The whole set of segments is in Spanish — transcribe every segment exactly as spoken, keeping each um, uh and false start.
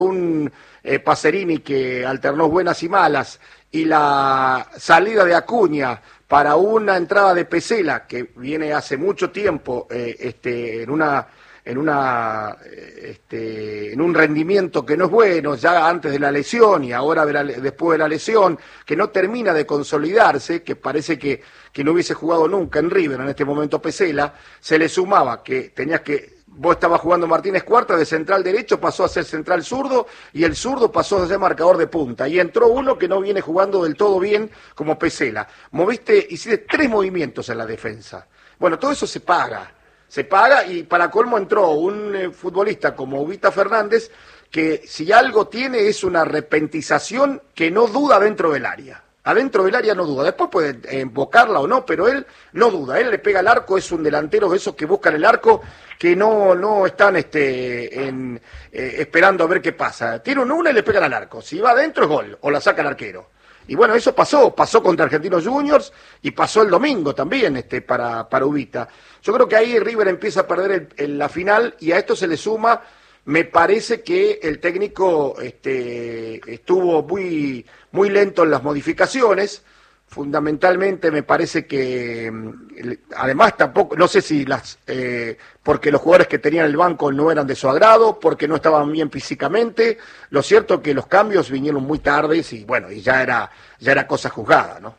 un eh, Pacerini que alternó buenas y malas, y la salida de Acuña para una entrada de Pesela, que viene hace mucho tiempo eh, este, en una en una este, en un rendimiento que no es bueno, ya antes de la lesión y ahora de la, después de la lesión, que no termina de consolidarse, que parece que, que no hubiese jugado nunca en River en este momento Pesela, se le sumaba que tenías que vos estabas jugando Martínez Cuarta, de central derecho pasó a ser central zurdo, y el zurdo pasó a ser marcador de punta, y entró uno que no viene jugando del todo bien como Pesela. Moviste, hiciste tres movimientos en la defensa. Bueno, todo eso se paga, se paga, y para colmo entró un eh, futbolista como Ubita Fernández, que si algo tiene es una repentización que no duda dentro del área. Adentro del área no duda, después puede embocarla o no, pero él no duda, él le pega al arco, es un delantero de esos que buscan el arco, que no no están este en, eh, esperando a ver qué pasa. Tiene una y le pegan al arco, si va adentro es gol, o la saca el arquero. Y bueno, eso pasó, pasó contra Argentinos Juniors y pasó el domingo también este para, para Ubita. Yo creo que ahí River empieza a perder el, el, la final, y a esto se le suma, me parece que el técnico este, estuvo muy, muy lento en las modificaciones. Fundamentalmente me parece que, además tampoco, no sé si las, eh, porque los jugadores que tenían el banco no eran de su agrado, porque no estaban bien físicamente. Lo cierto es que los cambios vinieron muy tardes y bueno, y ya era, ya era cosa juzgada, ¿no?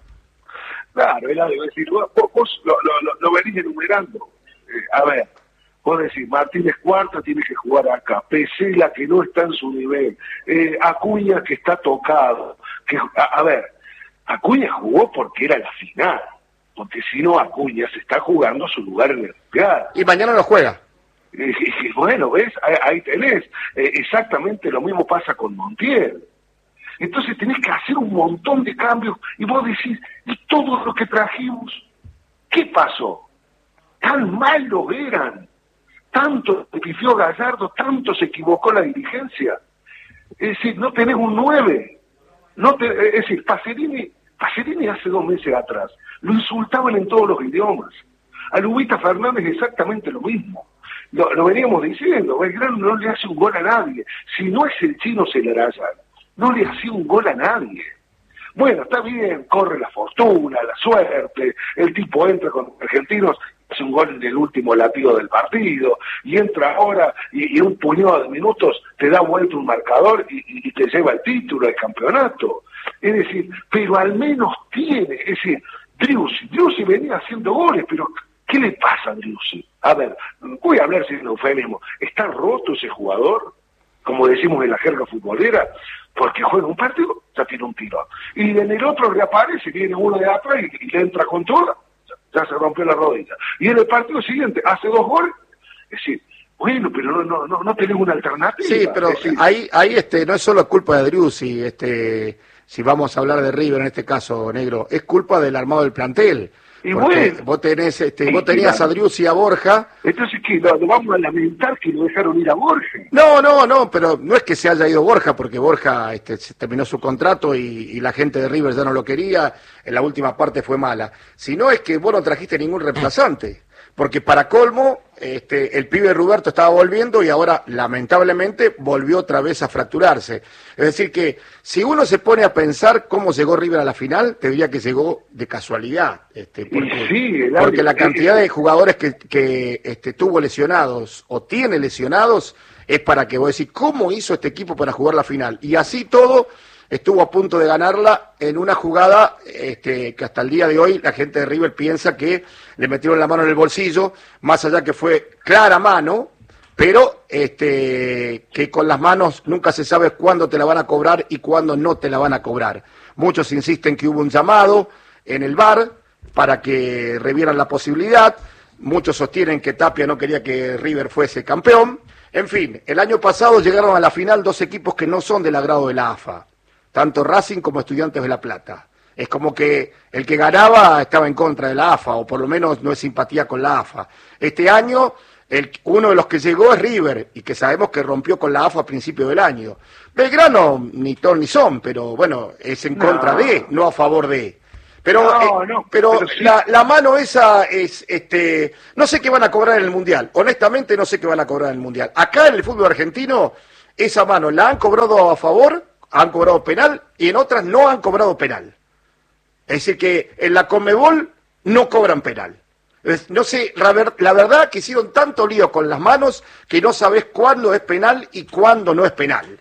Claro, era de decir, vos, vos lo, lo, lo, lo venís enumerando. Eh, a ver, vos decís, Martínez Cuarta tiene que jugar acá, Pesela que no está en su nivel, eh, Acuña que está tocado, que a, a ver, Acuña jugó porque era la final, porque si no Acuña se está jugando su lugar en el Mundial. Y mañana no juega. Y, y, y bueno, ¿ves? Ahí, ahí tenés. Eh, exactamente lo mismo pasa con Montiel. Entonces tenés que hacer un montón de cambios, y vos decís, ¿y todo lo que trajimos? ¿Qué pasó? ¿Tan malos eran? ¿Tanto se pifió Gallardo? ¿Tanto se equivocó la dirigencia? Es decir, no tenés un nueve. No te, es decir, Pacerini, Pacerini hace dos meses atrás lo insultaban en todos los idiomas. A Ubita Fernández exactamente lo mismo. Lo, lo veníamos diciendo, Belgrano no le hace un gol a nadie. Si no es el chino Celarayán, no le hacía un gol a nadie. Bueno, está bien, corre la fortuna, la suerte, el tipo entra con Argentinos, hace un gol en el último latido del partido, y entra ahora, y, y un puñado de minutos te da vuelta un marcador y, y, y te lleva el título, el campeonato. Es decir, pero al menos tiene, es decir, Driussi, Driussi venía haciendo goles, pero ¿qué le pasa a Driussi? A ver, voy a hablar sin eufemismo, ¿está roto ese jugador? Como decimos en la jerga futbolera, porque juega un partido, ya tiene un tiro. Y en el otro reaparece, viene uno de atrás y, y le entra con toda, ya, ya se rompió la rodilla. Y en el partido siguiente hace dos goles, es decir, bueno, pero no no no, no tenemos una alternativa. Sí, pero decir, ahí ahí este no es solo culpa de Driussi, este, si vamos a hablar de River en este caso, Negro, es culpa del armado del plantel. Y porque bueno, vos tenés, este, y, vos tenías y, a Driussi y a Borja. Entonces, ¿qué? ¿Lo, lo vamos a lamentar que lo dejaron ir a Borja? No, no, no, pero no es que se haya ido Borja, porque Borja este, se terminó su contrato y, y la gente de River ya no lo quería, en la última parte fue mala. Sino es que vos no trajiste ningún reemplazante, porque para colmo, este, el pibe Roberto estaba volviendo y ahora, lamentablemente, volvió otra vez a fracturarse. Es decir que, si uno se pone a pensar cómo llegó River a la final, te diría que llegó de casualidad, este, porque, sí, el porque la cantidad es, de jugadores que, que este, tuvo lesionados o tiene lesionados es para que vos decís, ¿cómo hizo este equipo para jugar la final? Y así todo, estuvo a punto de ganarla en una jugada este, que hasta el día de hoy la gente de River piensa que le metieron la mano en el bolsillo, más allá que fue clara mano, pero este, que con las manos nunca se sabe cuándo te la van a cobrar y cuándo no te la van a cobrar. Muchos insisten que hubo un llamado en el V A R para que revieran la posibilidad, muchos sostienen que Tapia no quería que River fuese campeón. En fin, el año pasado llegaron a la final dos equipos que no son del agrado de la A F A, tanto Racing como Estudiantes de La Plata. Es como que el que ganaba estaba en contra de la A F A, o por lo menos no es simpatía con la A F A. Este año, el, uno de los que llegó es River, y que sabemos que rompió con la A F A a principio del año. Belgrano, ni ton ni son, pero bueno, es en contra no. de, no a favor de. Pero, no, eh, no, pero, pero sí. la, la mano esa es, este, no sé qué van a cobrar en el Mundial. Honestamente no sé qué van a cobrar en el Mundial. Acá en el fútbol argentino, esa mano la han cobrado a favor, han cobrado penal, y en otras no han cobrado penal. Es decir, que en la Conmebol no cobran penal. No sé, la verdad que hicieron tanto lío con las manos que no sabés cuándo es penal y cuándo no es penal.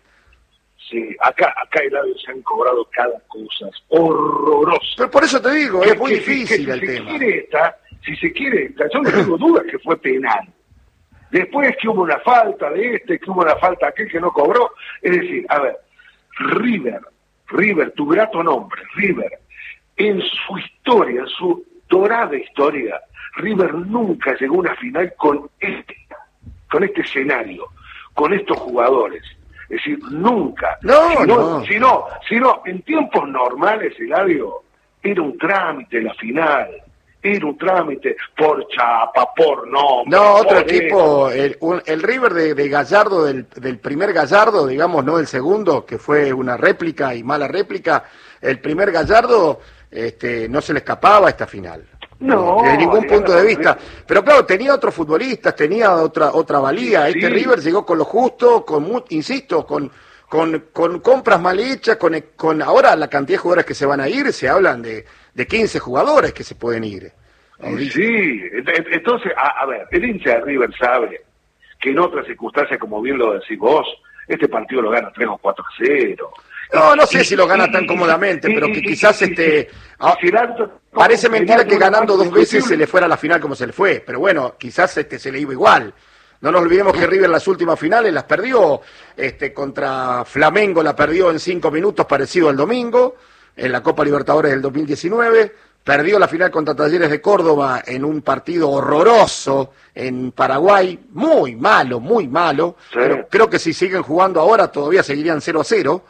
Sí, acá, acá el lado se han cobrado cada cosa horrorosa. Pero por eso te digo, que, es muy que, difícil que, el si tema. Se quiere esta, si se quiere esta, yo no tengo dudas que fue penal. Después que hubo una falta de este, que hubo una falta de aquel que no cobró. Es decir, a ver, River, River, tu grato nombre, River, en su historia, en su dorada historia, River nunca llegó a una final con este, con este escenario, con estos jugadores. Es decir, nunca. No, si no. Si no, si no, en tiempos normales, Eladio, era un trámite la final. Era un trámite por chapa, por nombre. No, otro por equipo, el, un, el River de, de Gallardo, del, del primer Gallardo, digamos, no el segundo, que fue una réplica y mala réplica, el primer Gallardo este, no se le escapaba a esta final. No, desde ningún punto de vista. no. Pero claro, tenía otros futbolistas, tenía otra otra valía. Sí, este sí. River llegó con lo justo, con mu- insisto, con, con con compras mal hechas, con, con ahora la cantidad de jugadores que se van a ir, se hablan de, de quince jugadores que se pueden ir. Sí, sí. Entonces, a, a ver, el hincha de River sabe que en otras circunstancias, como bien lo decís vos, este partido lo gana tres o cuatro a cero. No, no sé Y- si lo gana y- tan cómodamente, y- pero y- que y- quizás y- este y- ah, y Gerardo- parece como mentira Gerardo que ganando una dos veces se indiscutible. le fuera a la final como se le fue, pero bueno, quizás este se le iba igual. No nos olvidemos que River las últimas finales las perdió, este contra Flamengo la perdió en cinco minutos, parecido al domingo, en la Copa Libertadores del dos mil diecinueve, perdió la final contra Talleres de Córdoba en un partido horroroso en Paraguay, muy malo, muy malo, Sí. pero creo que si siguen jugando ahora todavía seguirían cero a cero.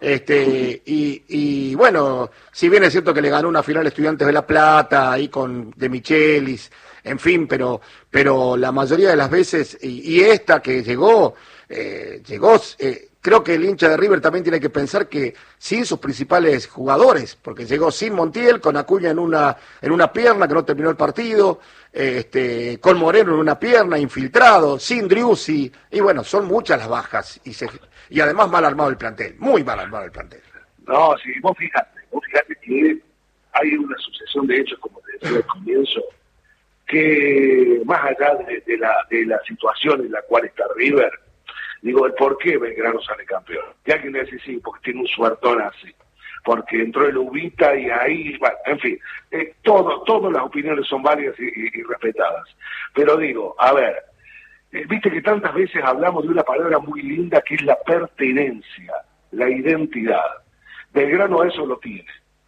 Este, y, y bueno, si bien es cierto que le ganó una final a Estudiantes de La Plata, ahí con De Michelis, en fin, pero, pero la mayoría de las veces, y, y esta que llegó, eh, llegó, eh, creo que el hincha de River también tiene que pensar que sin sus principales jugadores, porque llegó sin Montiel, con Acuña en una, en una pierna que no terminó el partido, eh, este, con Moreno en una pierna, infiltrado, sin Driussi, y bueno, son muchas las bajas, y se, y además mal armado el plantel, muy mal armado el plantel. No, sí, vos fíjate, vos fíjate que hay una sucesión de hechos, como te decía al comienzo, que más allá de, de, la, de la situación en la cual está River, digo, el por qué Belgrano sale campeón. Y alguien me dice, sí, porque tiene un suertón así, porque entró el Ubita y ahí, bueno, en fin, eh, todo, todas las opiniones son válidas y, y, y respetadas. Pero digo, a ver, eh, viste que tantas veces hablamos de una palabra muy linda que es la pertenencia, la identidad. Belgrano eso lo tiene.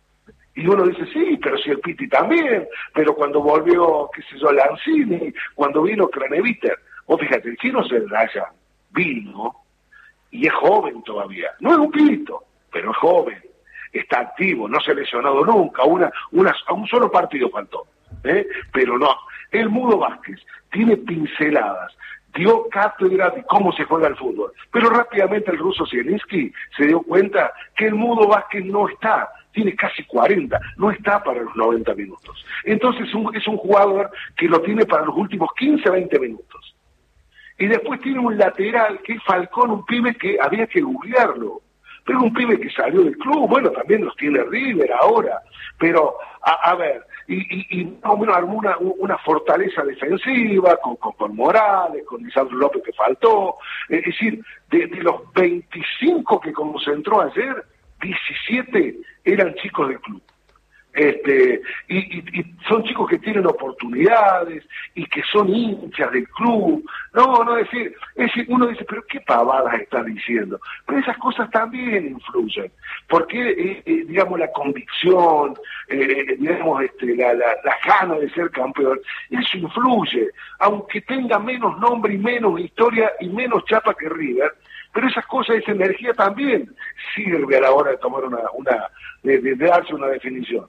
Y uno dice, sí, pero si el Piti también, pero cuando volvió, qué sé yo, Lanzini, cuando vino Craneviter, o fíjate, el chino se Ryan vino y es joven todavía, no es un pibito, pero es joven, está activo, no se ha lesionado nunca, una, una, a un solo partido faltó, ¿eh? Pero no, el Mudo Vázquez tiene pinceladas, dio cátedra de cómo se juega el fútbol, pero rápidamente el ruso Zielinski se dio cuenta que el Mudo Vázquez no está, tiene casi cuarenta, no está para los noventa minutos. Entonces es un, es un jugador que lo tiene para los últimos quince, veinte minutos. Y después tiene un lateral que es Falcón, un pibe que había que googlearlo. Pero es un pibe que salió del club, bueno, también los tiene River ahora. Pero, a, a ver, y, y, y más o menos armó una, una fortaleza defensiva con, con, con Morales, con Lisandro López que faltó. Es decir, de, de los veinticinco que concentró ayer, diecisiete eran chicos del club. Este, y, y, y son chicos que tienen oportunidades y que son hinchas del club. No, no es decir, es decir, uno dice, pero qué pavadas estás diciendo. Pero esas cosas también influyen, porque eh, eh, digamos la convicción, eh, digamos este, la, la, la gana de ser campeón, eso influye, aunque tenga menos nombre y menos historia y menos chapa que River. Pero esas cosas, esa energía también sirve a la hora de tomar una, una de, de, de darse una definición.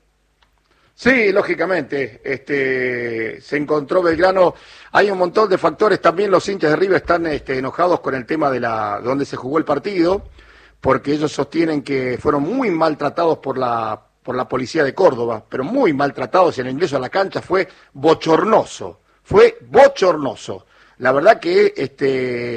Sí, lógicamente, este, se encontró Belgrano, hay un montón de factores, también los hinchas de River están este, enojados con el tema de la donde se jugó el partido, porque ellos sostienen que fueron muy maltratados por la, por la policía de Córdoba, pero muy maltratados, y el ingreso a la cancha fue bochornoso, fue bochornoso. La verdad que este,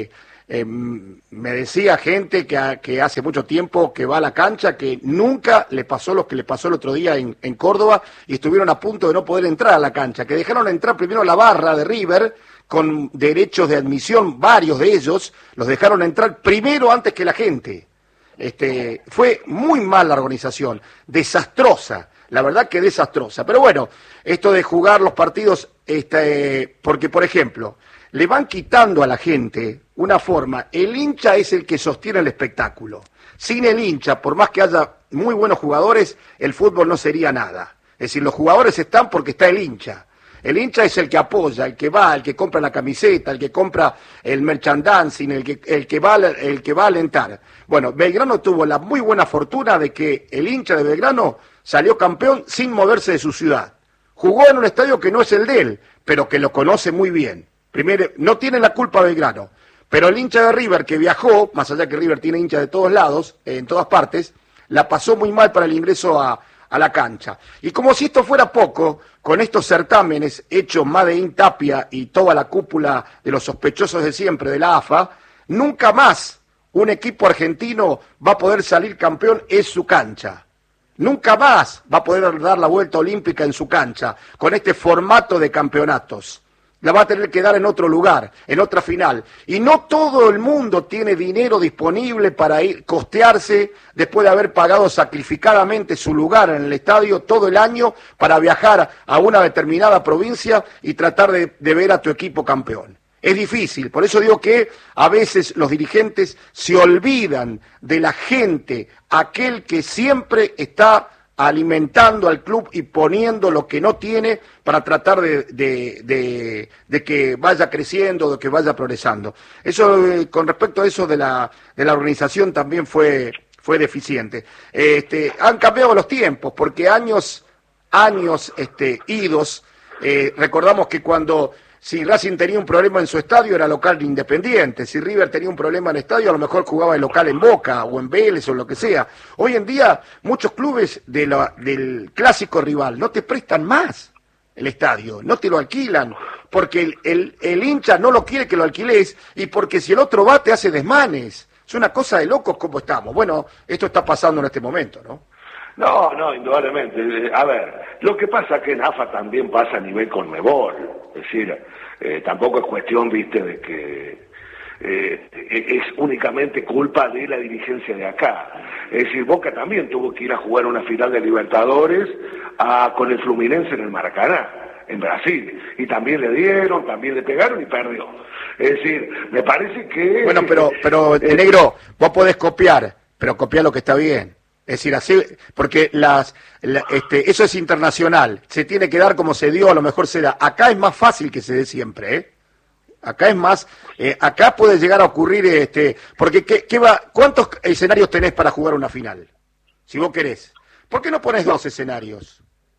eh, me decía gente que, a, que hace mucho tiempo que va a la cancha, que nunca le pasó lo que le pasó el otro día en, en Córdoba, y estuvieron a punto de no poder entrar a la cancha, que dejaron entrar primero la barra de River, con derechos de admisión, varios de ellos, los dejaron entrar primero antes que la gente. Este, fue muy mal la organización, desastrosa, la verdad que desastrosa. Pero bueno, esto de jugar los partidos, este, porque por ejemplo, le van quitando a la gente una forma, el hincha es el que sostiene el espectáculo. Sin el hincha, por más que haya muy buenos jugadores, el fútbol no sería nada. Es decir, los jugadores están porque está el hincha. El hincha es el que apoya, el que va, el que compra la camiseta, el que compra el merchandising, el que, el que, va, el que va a alentar. Bueno, Belgrano tuvo la muy buena fortuna de que el hincha de Belgrano salió campeón sin moverse de su ciudad. Jugó en un estadio que no es el de él, pero que lo conoce muy bien. Primero, no tiene la culpa Belgrano, pero el hincha de River que viajó, más allá que River tiene hinchas de todos lados, en todas partes, la pasó muy mal para el ingreso a... a la cancha. Y como si esto fuera poco, con estos certámenes hechos Made in Tapia y toda la cúpula de los sospechosos de siempre de la A F A, nunca más un equipo argentino va a poder salir campeón en su cancha. Nunca más va a poder dar la vuelta olímpica en su cancha, con este formato de campeonatos. La va a tener que dar en otro lugar, en otra final. Y no todo el mundo tiene dinero disponible para ir costearse después de haber pagado sacrificadamente su lugar en el estadio todo el año para viajar a una determinada provincia y tratar de, de ver a tu equipo campeón. Es difícil, por eso digo que a veces los dirigentes se olvidan de la gente, aquel que siempre está alimentando al club y poniendo lo que no tiene para tratar de, de, de, de que vaya creciendo, de que vaya progresando. Eso, eh, con respecto a eso de la, de la organización, también fue, fue deficiente. Este, han cambiado los tiempos, porque años, años este, idos, eh, recordamos que cuando... Si Racing tenía un problema en su estadio, era local de Independiente. Si River tenía un problema en el estadio, a lo mejor jugaba el local en Boca o en Vélez o lo que sea. Hoy en día, muchos clubes de la, del clásico rival no te prestan más el estadio, no te lo alquilan, porque el, el, el hincha no lo quiere que lo alquiles y porque si el otro va te hace desmanes. Es una cosa de locos como estamos. Bueno, esto está pasando en este momento, ¿no? No, no, indudablemente. A ver, lo que pasa es que en A F A también pasa a nivel Conmebol. Es decir, eh, tampoco es cuestión, viste, de que eh, es únicamente culpa de la dirigencia de acá. Es decir, Boca también tuvo que ir a jugar una final de Libertadores a, con el Fluminense en el Maracaná, en Brasil. Y también le dieron, también le pegaron y perdió. Es decir, me parece que... Bueno, pero, pero eh, negro, vos podés copiar, pero copiar lo que está bien. Es decir, así, porque las, la, este, eso es internacional, se tiene que dar como se dio, a lo mejor se da. Acá es más fácil que se dé siempre, ¿eh? Acá es más, eh, acá puede llegar a ocurrir, este, porque ¿qué, qué va, ¿cuántos escenarios tenés para jugar una final? Si vos querés. ¿Por qué no pones dos escenarios?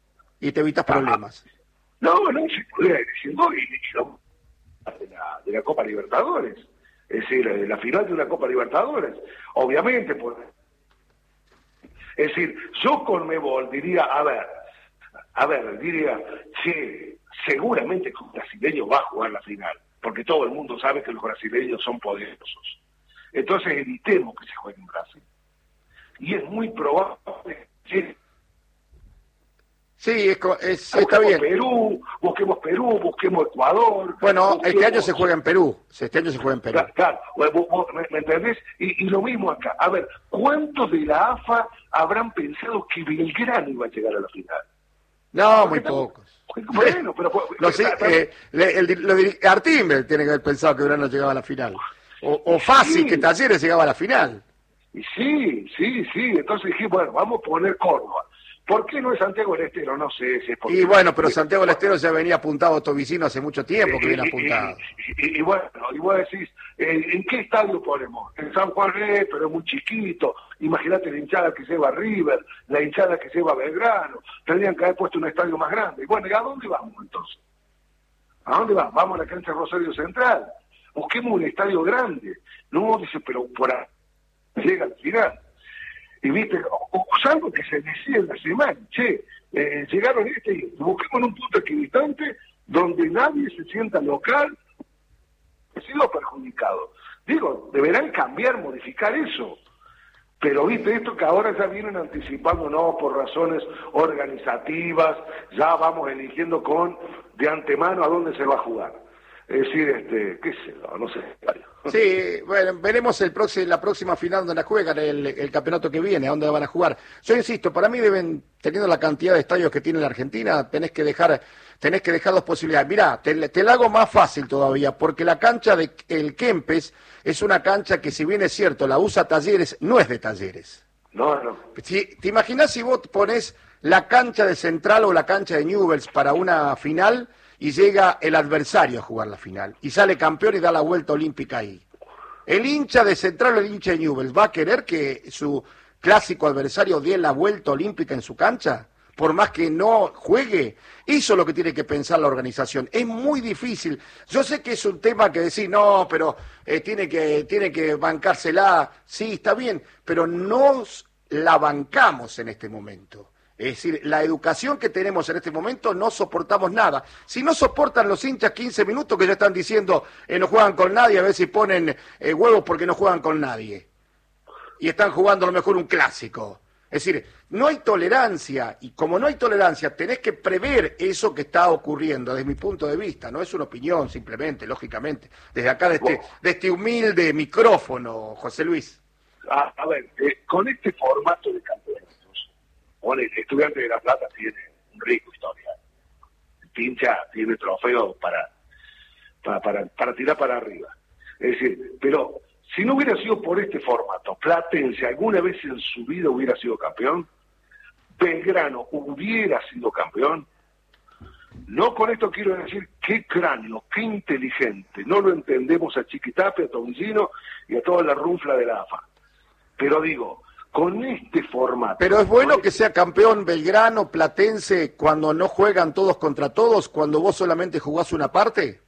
Y te evitas problemas. No, no, se podría decir dos y, y lo, de, la, de la Copa Libertadores. Es decir, de la final de una Copa Libertadores. Obviamente, por... Es decir, yo Conmebol diría, a ver, a ver, diría, sí, seguramente que un brasileño va a jugar la final, porque todo el mundo sabe que los brasileños son poderosos. Entonces evitemos que se juegue en Brasil. Y es muy probable que... Sí, es, es, está bien. Perú, busquemos Perú, busquemos Ecuador. Bueno, busquemos... este año se juega en Perú. Este año se juega en Perú. Claro, claro, ¿me, me entendés? Y, y lo mismo acá. A ver, ¿cuántos de la A F A habrán pensado que Belgrano iba a llegar a la final? No, muy pocos. Bueno, pero... No sé, eh, el, el, el, Artimber tiene que haber pensado que Belgrano llegaba a la final. O, o fácil sí. Que Talleres llegaba a la final. Y sí, sí, sí. Entonces dije, bueno, vamos a poner Córdoba. ¿Por qué no es Santiago del Estero? No sé si es porque... Y bueno, pero Santiago del Estero ya venía apuntado a Ottovicino hace mucho tiempo que viene apuntado. Y, y, y, y bueno, y vos decís, ¿en, ¿en qué estadio ponemos? En San Juan Rey, pero es muy chiquito. Imagínate la hinchada que lleva River, la hinchada que lleva Belgrano. Tendrían que haber puesto un estadio más grande. Y bueno, ¿y a dónde vamos entonces? ¿A dónde vamos? Vamos a la cancha Rosario Central. Busquemos un estadio grande. No, dice, pero por ahí llega al final. Y viste, o, o salvo que se decía en la semana, che, eh, llegaron este y busquemos en un punto equidistante donde nadie se sienta local, ha sido perjudicado. Digo, deberán cambiar, modificar eso. Pero viste, esto que ahora ya vienen anticipando, no, por razones organizativas, ya vamos eligiendo con de antemano a dónde se va a jugar. Es decir, este, qué sé yo, no sé. Sí, bueno, veremos el próximo, la próxima final donde la juegan, el, el campeonato que viene, a dónde van a jugar. Yo insisto, para mí deben, teniendo la cantidad de estadios que tiene la Argentina, tenés que dejar, tenés que dejar dos posibilidades. Mirá, te, te la hago más fácil todavía, porque la cancha de el Kempes es una cancha que, si bien es cierto, la usa Talleres, no es de Talleres. No, no. Si, ¿te imaginás si vos ponés la cancha de Central o la cancha de Newell's para una final y llega el adversario a jugar la final y sale campeón y da la vuelta olímpica ahí? El hincha de Central o el hincha de Newell's va a querer que su clásico adversario dé la vuelta olímpica en su cancha, por más que no juegue. Eso es lo que tiene que pensar la organización. Es muy difícil. Yo sé que es un tema que decir, no, pero eh, tiene que tiene que bancársela. Sí, está bien, pero nos la bancamos en este momento. Es decir, la educación que tenemos en este momento no soportamos nada. Si no soportan los hinchas quince minutos que ya están diciendo eh, no juegan con nadie, a ver si ponen eh, huevos porque no juegan con nadie. Y están jugando a lo mejor un clásico. Es decir, no hay tolerancia, y como no hay tolerancia, tenés que prever eso que está ocurriendo, desde mi punto de vista. No es una opinión, simplemente, lógicamente. Desde acá, de este, de este humilde micrófono, José Luis. A, a ver, eh, con este formato de campeonatos, bueno, el Estudiante de La Plata tiene un rico historial. Pincha tiene trofeos para, para, para, para tirar para arriba. Es decir, pero si no hubiera sido por este formato, Platense alguna vez en su vida hubiera sido campeón, Belgrano hubiera sido campeón. No con esto quiero decir qué cráneo, qué inteligente. No lo entendemos a Chiquitapia, a Tongino y a toda la runfla de la A F A. Pero digo, con este formato... Pero es bueno que sea campeón Belgrano, Platense, cuando no juegan todos contra todos, cuando vos solamente jugás una parte.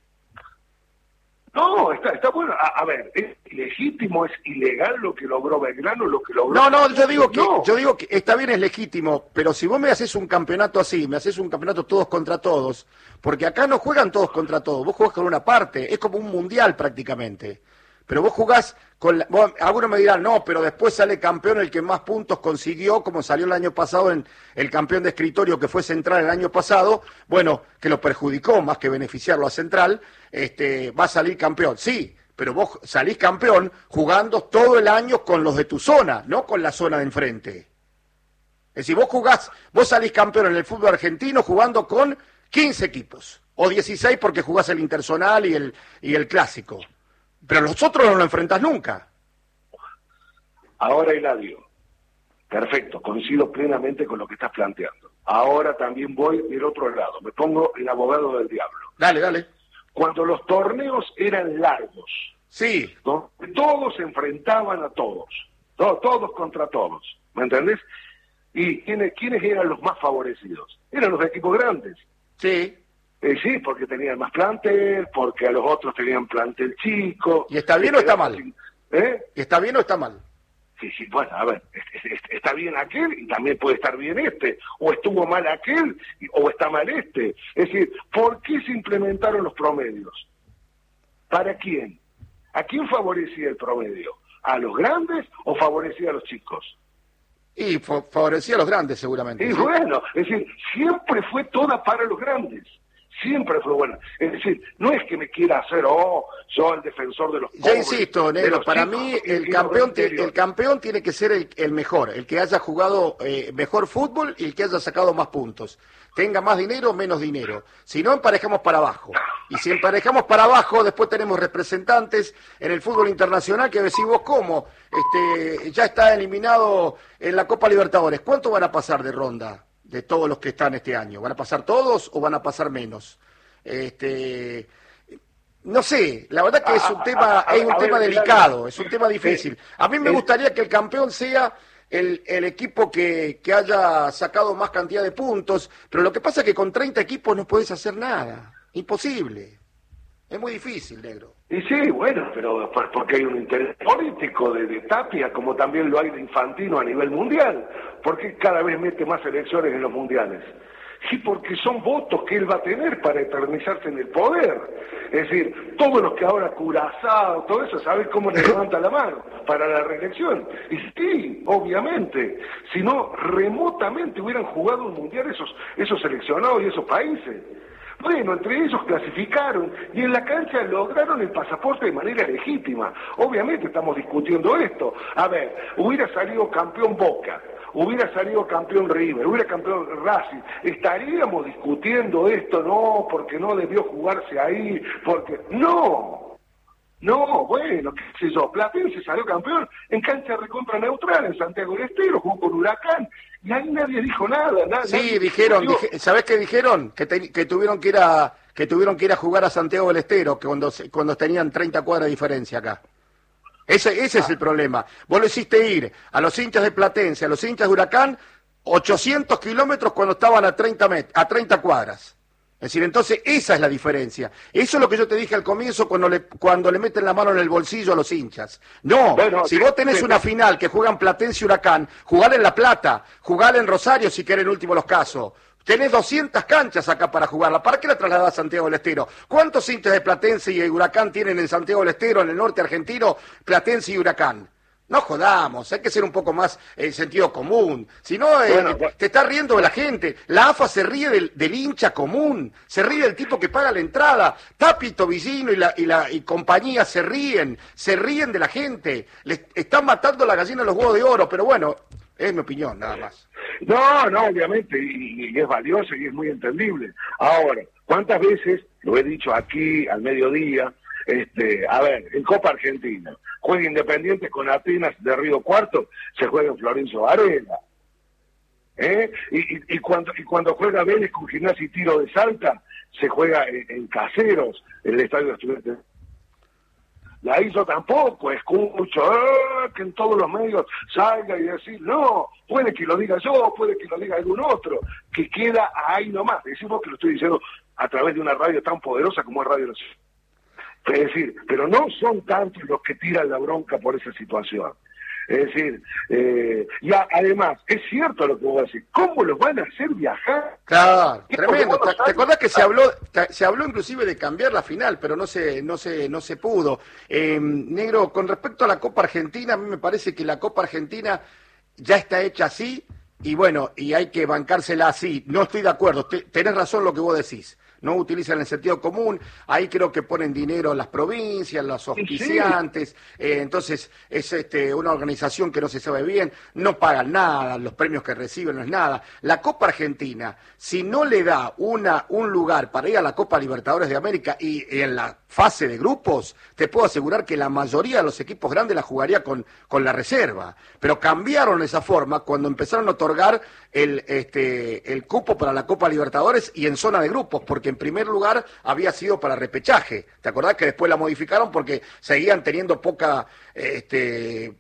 No, está, está bueno. A, a ver, ¿es legítimo, es ilegal lo que logró Belgrano, lo que logró... No, no, yo digo que, no. yo digo que está bien, es legítimo, pero si vos me haces un campeonato así, me haces un campeonato todos contra todos, porque acá no juegan todos contra todos, vos jugás con una parte, es como un mundial prácticamente. Pero vos jugás con... La, vos, algunos me dirán, no, pero después sale campeón el que más puntos consiguió, como salió el año pasado en el campeón de escritorio que fue Central el año pasado, bueno, que lo perjudicó más que beneficiarlo a Central, este, va a salir campeón. Sí, pero vos salís campeón jugando todo el año con los de tu zona, no con la zona de enfrente. Es decir, vos jugás, vos salís campeón en el fútbol argentino jugando con quince equipos, o dieciséis porque jugás el interzonal y el, y el clásico. Pero los otros no lo enfrentas nunca. Ahora, Eladio, perfecto, coincido plenamente con lo que estás planteando. Ahora también voy del otro lado, me pongo el abogado del diablo. Dale, dale. Cuando los torneos eran largos, sí, ¿no? Todos se enfrentaban a todos, ¿no? Todos contra todos, ¿me entendés? ¿Y quiénes, quiénes eran los más favorecidos? Eran los equipos grandes. Sí. Eh, sí, porque tenían más plantel, porque a los otros tenían plantel chico. ¿Y está bien o está mal? Sin... ¿Eh? ¿Y está bien o está mal? Sí, sí, bueno, a ver, está bien aquel y también puede estar bien este, o estuvo mal aquel o está mal este. Es decir, ¿por qué se implementaron los promedios? ¿Para quién? ¿A quién favorecía el promedio? ¿A los grandes o favorecía a los chicos? Y favorecía a los grandes seguramente. Y ¿sí? Bueno, es decir, siempre fue toda para los grandes. Siempre fue buena. Es decir, no es que me quiera hacer, oh, yo el defensor de los pobres. Ya insisto, negro, para chicos, mí el campeón, el campeón tiene que ser el, el mejor, el que haya jugado eh, mejor fútbol y el que haya sacado más puntos. Tenga más dinero o menos dinero. Si no, emparejamos para abajo. Y si emparejamos para abajo, después tenemos representantes en el fútbol internacional que decimos, ¿cómo? Este, ya está eliminado en la Copa Libertadores. ¿Cuánto van a pasar de ronda? De todos los que están este año. ¿Van a pasar todos o van a pasar menos? Este, no sé, la verdad que es un tema, es un tema delicado, es un tema difícil. A mí me gustaría que el campeón sea el, el equipo que, que haya sacado más cantidad de puntos, pero lo que pasa es que con treinta equipos no podés hacer nada. Imposible. Es muy difícil, negro. Y sí, bueno, pero porque hay un interés político de, de Tapia, como también lo hay de Infantino a nivel mundial, porque cada vez mete más elecciones en los mundiales. Y porque son votos que él va a tener para eternizarse en el poder. Es decir, todos los que ahora Curazao, todo eso, ¿saben cómo le levanta la mano para la reelección? Y sí, obviamente, si no, remotamente hubieran jugado un mundial esos, esos seleccionados y esos países. Bueno, entre ellos clasificaron y en la cancha lograron el pasaporte de manera legítima. Obviamente estamos discutiendo esto. A ver, hubiera salido campeón Boca, hubiera salido campeón River, hubiera campeón Racing, estaríamos discutiendo esto, no, porque no debió jugarse ahí, porque... ¡No! No, bueno, qué sé yo, Platense salió campeón en cancha recontra neutral, en Santiago del Estero, jugó con Huracán, y ahí nadie dijo nada. nada sí, nadie dijeron, dije, ¿sabés qué dijeron? Que, te, que tuvieron que ir a que tuvieron que ir a jugar a Santiago del Estero, que cuando, cuando tenían treinta cuadras de diferencia acá. Ese, ese ah. es el problema. Vos lo hiciste ir a los hinchas de Platense, a los hinchas de Huracán, ochocientos kilómetros cuando estaban a treinta, met a treinta cuadras. Es decir, entonces esa es la diferencia. Eso es lo que yo te dije al comienzo cuando le, cuando le meten la mano en el bolsillo a los hinchas. No, bueno, si vos tenés una final que juegan Platense y Huracán, jugar en La Plata, jugar en Rosario si querés en último los casos. Tenés doscientas canchas acá para jugarla. ¿Para qué la trasladás a Santiago del Estero? ¿Cuántos hinchas de Platense y Huracán tienen en Santiago del Estero, en el norte argentino, Platense y Huracán? No jodamos, hay que ser un poco más en eh, sentido común. Si no, eh, bueno, te está riendo de la gente. La A F A se ríe del, del hincha común, se ríe del tipo que paga la entrada. Tapi, Tobillino y, la, y, la, y compañía se ríen, se ríen de la gente. Les están matando la gallina en los huevos de oro, pero bueno, es mi opinión, nada más. No, no, obviamente, y, y es valioso y es muy entendible. Ahora, ¿cuántas veces, lo he dicho aquí al mediodía, este, a ver, en Copa Argentina, juega Independiente con Atenas de Río Cuarto, se juega en Florencio Varela. ¿Eh? Y, y, y, cuando, y cuando juega Vélez con Gimnasia y Tiro de Salta, se juega en, en Caseros, en el Estadio de Estudiantes. La hizo tampoco, escucho ¡eh! Que en todos los medios salga y decir, no, puede que lo diga yo, puede que lo diga algún otro, que queda ahí nomás. Decimos que lo estoy diciendo a través de una radio tan poderosa como es Radio Nacional. Es decir, pero no son tantos los que tiran la bronca por esa situación. Es decir, eh, y a, además, es cierto lo que vos decís, ¿cómo los van a hacer viajar? Claro, tremendo. ¿Te, ¿Te acordás que se habló, te, se habló inclusive de cambiar la final, pero no se, no se, no se pudo? Eh, Negro, con respecto a la Copa Argentina, a mí me parece que la Copa Argentina ya está hecha así, y bueno, y hay que bancársela así. No estoy de acuerdo, te, tenés razón lo que vos decís. No utilizan el sentido común, ahí creo que ponen dinero las provincias, los auspiciantes, sí. eh, entonces es este, una organización que no se sabe bien, no pagan nada, los premios que reciben no es nada. La Copa Argentina, si no le da una, un lugar para ir a la Copa Libertadores de América y, y en la fase de grupos, te puedo asegurar que la mayoría de los equipos grandes la jugaría con, con la reserva, pero cambiaron esa forma cuando empezaron a otorgar el, este, el cupo para la Copa Libertadores y en zona de grupos, porque en primer lugar había sido para repechaje. ¿Te acordás que después la modificaron porque seguían teniendo poca este,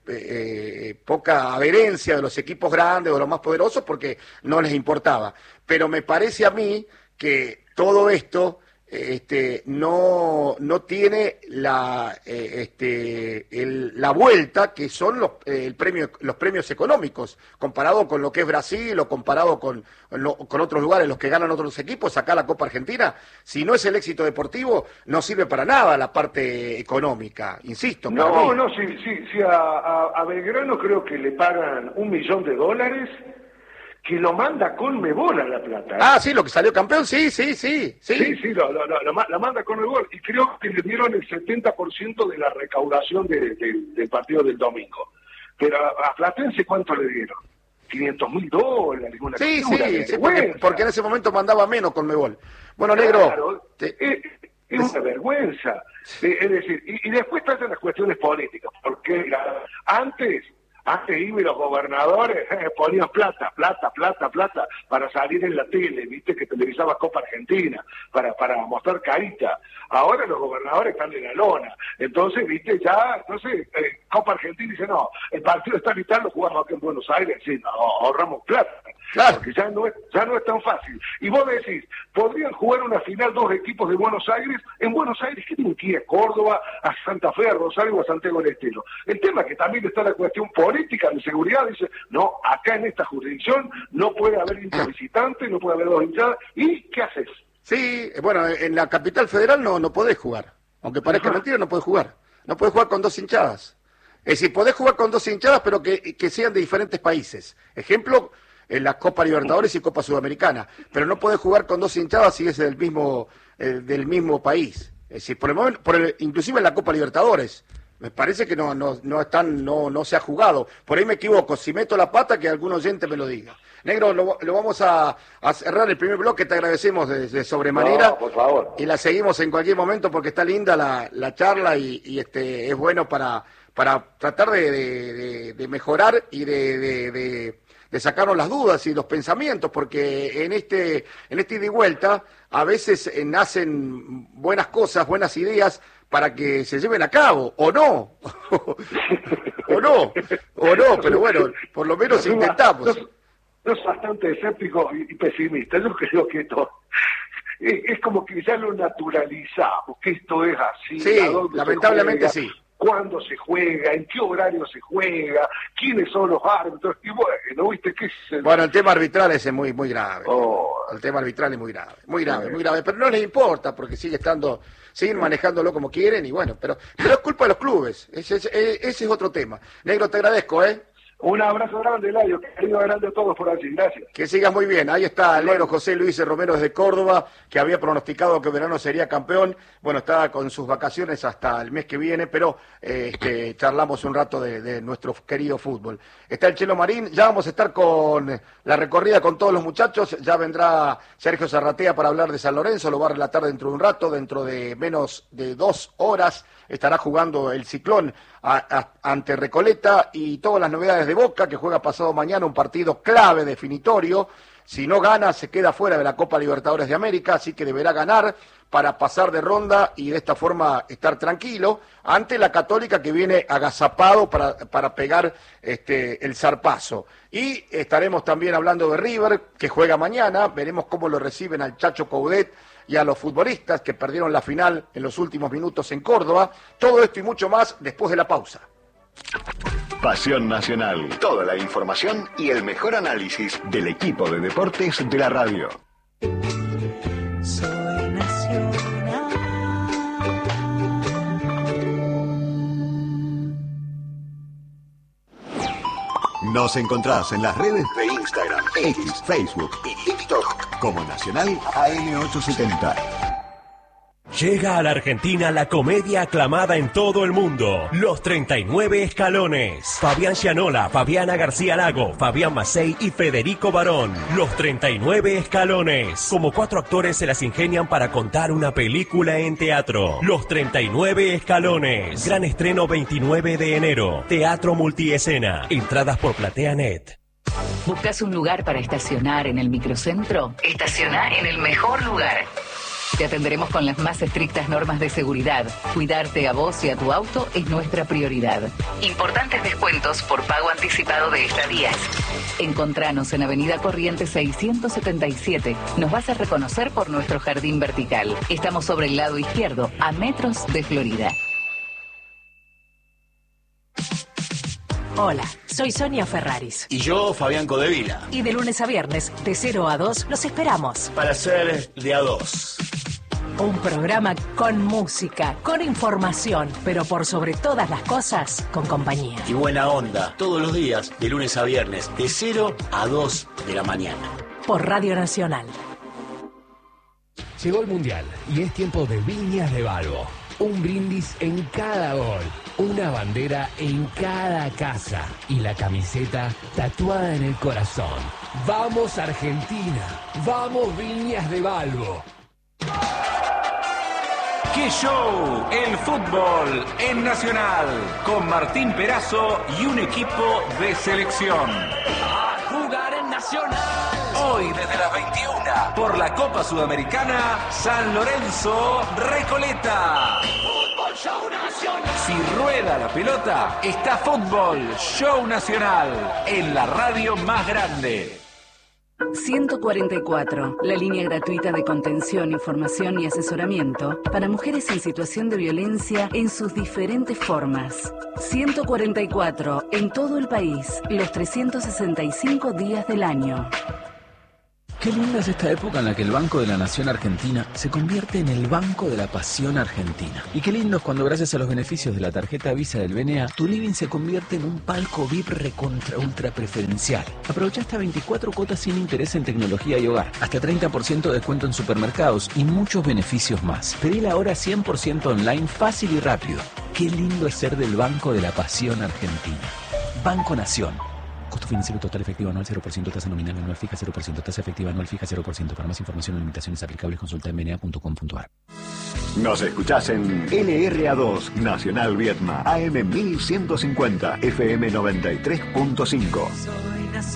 eh, poca adherencia de los equipos grandes o de los más poderosos porque no les importaba? Pero me parece a mí que todo esto este, no, no tiene la, eh, este, el, la vuelta que son los, eh, el premio, los premios económicos, comparado con lo que es Brasil o comparado con, lo, con otros lugares, los que ganan otros equipos. Acá la Copa Argentina, si no es el éxito deportivo, no sirve para nada la parte económica, insisto. No, no, sí, sí, sí a, a, a Belgrano creo que le pagan un millón de dólares que lo manda Conmebol a La Plata. ¿eh? Ah, sí, lo que salió campeón, sí, sí, sí. Sí, sí, sí lo, lo, lo, lo manda Conmebol. Y creo que le dieron el setenta por ciento de la recaudación de, de, del partido del domingo. Pero a, a Platense, ¿cuánto le dieron? quinientos mil dólares. Una sí, sí, sí porque, porque en ese momento mandaba menos Conmebol. Bueno, Negro. Claro, te... es, es una vergüenza. Sí. Es decir, y, y después tratan las cuestiones políticas. Porque mira, antes... Antes iban los gobernadores, eh, ponían plata, plata, plata, plata, para salir en la tele, viste, que televisaba Copa Argentina, para, para mostrar carita. Ahora los gobernadores están en la lona. Entonces, viste, ya, entonces, eh, Copa Argentina dice, no, el partido está vital, lo jugamos aquí en Buenos Aires, sí, no, ahorramos plata. Claro. Porque ya no, es, ya no es tan fácil. Y vos decís, ¿podrían jugar una final dos equipos de Buenos Aires? En Buenos Aires, ¿qué tienen que ir a Córdoba, a Santa Fe, a Rosario o a Santiago del Estero? El tema es que también está la cuestión política de seguridad. Dice, no, acá en esta jurisdicción no puede haber hinchas visitantes, no puede haber dos hinchadas. ¿Y qué haces? Sí, bueno, en la capital federal no, no podés jugar. Aunque parezca mentira, no podés jugar. No podés jugar con dos hinchadas. Es decir, podés jugar con dos hinchadas, pero que, que sean de diferentes países. Ejemplo, en la Copa Libertadores y Copa Sudamericana. Pero no podés jugar con dos hinchadas si es del mismo, eh, del mismo país. Es decir, por el momento, por el, inclusive en la Copa Libertadores, me parece que no, no, no están, no, no se ha jugado. Por ahí me equivoco. Si meto la pata, que algún oyente me lo diga. Negro, lo, lo vamos a, a cerrar el primer bloque. Te agradecemos de, de sobremanera. No, por favor. Y la seguimos en cualquier momento porque está linda la, la charla y, y este es bueno para, para tratar de, de, de, de mejorar y de, de, de, de sacarnos las dudas y los pensamientos, porque en este, en este ida y vuelta a veces eh, nacen buenas cosas, buenas ideas para que se lleven a cabo, o no, o no, o no, pero bueno, por lo menos intentamos. Yo soy bastante escéptico y pesimista. Yo creo que esto es, es como que ya lo naturalizamos, que esto es así. Sí, lamentablemente sí. Cuándo se juega, en qué horario se juega, quiénes son los árbitros, y bueno, ¿viste qué es el... Bueno, el tema arbitral es muy muy grave. Oh. El tema arbitral es muy grave, muy grave, muy grave, pero no les importa porque sigue estando, siguen manejándolo como quieren y bueno, pero, pero es culpa de los clubes, ese, ese, ese es otro tema. Negro, te agradezco, ¿eh? Un abrazo grande, Eladio, querido grande a todos por allí, gracias. Que sigas muy bien, ahí está el negro José Luis Romero desde Córdoba, que había pronosticado que Belgrano sería campeón, bueno, está con sus vacaciones hasta el mes que viene, pero eh, este, charlamos un rato de, de nuestro querido fútbol. Está el Chelo Marín, ya vamos a estar con la recorrida con todos los muchachos, ya vendrá Sergio Zarratea para hablar de San Lorenzo, lo va a relatar dentro de un rato, dentro de menos de dos horas, estará jugando el Ciclón a, a, ante Recoleta y todas las novedades de Boca, que juega pasado mañana un partido clave, definitorio. Si no gana, se queda fuera de la Copa Libertadores de América, así que deberá ganar para pasar de ronda y de esta forma estar tranquilo ante la Católica, que viene agazapado para, para pegar este, el zarpazo. Y estaremos también hablando de River, que juega mañana, veremos cómo lo reciben al Chacho Coudet y a los futbolistas que perdieron la final en los últimos minutos en Córdoba. Todo esto y mucho más después de la pausa. Pasión Nacional. Toda la información y el mejor análisis del equipo de deportes de la radio. Soy nacional. Nos encontrás en las redes de Instagram, X, Facebook y TikTok como Nacional A M ochocientos setenta. Llega a la Argentina la comedia aclamada en todo el mundo, Los treinta y nueve Escalones. Fabián Gianola, Fabiana García Lago, Fabián Macei y Federico Barón. Los treinta y nueve Escalones. Como cuatro actores se las ingenian para contar una película en teatro. Los treinta y nueve Escalones. Gran estreno veintinueve de enero. Teatro multiescena. Entradas por PlateaNet. ¿Buscas un lugar para estacionar en el microcentro? Estaciona en el mejor lugar. Te atenderemos con las más estrictas normas de seguridad. Cuidarte a vos y a tu auto es nuestra prioridad. Importantes descuentos por pago anticipado de estadías. Encontranos en Avenida Corrientes seiscientos setenta y siete. Nos vas a reconocer por nuestro jardín vertical. Estamos sobre el lado izquierdo, a metros de Florida. Hola, soy Sonia Ferraris. Y yo, Fabián Codevila. Y de lunes a viernes, de cero a dos, los esperamos. Para ser de a dos. Un programa con música, con información, pero por sobre todas las cosas, con compañía. Y buena onda, todos los días, de lunes a viernes, de cero a dos de la mañana. Por Radio Nacional. Llegó el Mundial y es tiempo de Viñas de Balbo. Un brindis en cada gol, una bandera en cada casa y la camiseta tatuada en el corazón. ¡Vamos Argentina! ¡Vamos Viñas de Balbo! ¡Qué show! El fútbol en Nacional, con Martín Perazo y un equipo de selección. A jugar en Nacional. Hoy desde las veintiuna, por la Copa Sudamericana, San Lorenzo, Recoleta. Fútbol Show Nacional. Si rueda la pelota, está Fútbol Show Nacional, en la radio más grande. ciento cuarenta y cuatro, la línea gratuita de contención, información y asesoramiento para mujeres en situación de violencia en sus diferentes formas. ciento cuarenta y cuatro, en todo el país, los trescientos sesenta y cinco días del año. Qué linda es esta época en la que el Banco de la Nación Argentina se convierte en el Banco de la Pasión Argentina. Y qué lindo es cuando, gracias a los beneficios de la tarjeta Visa del B N A, tu living se convierte en un palco V I P recontra ultra preferencial. Aprovecha hasta veinticuatro cuotas sin interés en tecnología y hogar, hasta treinta por ciento de descuento en supermercados y muchos beneficios más. Pedila ahora cien por ciento online, fácil y rápido. Qué lindo es ser del Banco de la Pasión Argentina. Banco Nación. Costo financiero total efectivo anual cero por ciento, tasa nominal anual fija cero por ciento, tasa efectiva anual fija cero por ciento. Para más información o limitaciones aplicables, consulta en b n a punto com punto a r. Nos escuchás en L R A dos, Nacional Vietma, A M mil ciento cincuenta, F M noventa y tres punto cinco.